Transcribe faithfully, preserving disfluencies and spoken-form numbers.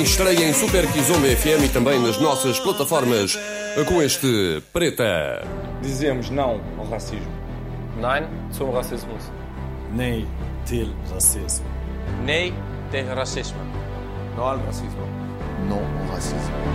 Estreia em Super Kizomba F M e também nas nossas plataformas com este Preta. Dizemos não ao racismo. Nein zum Rassismus. Nee til racismo. Nee tegen racisme. Não ao racismo. Não ao racismo.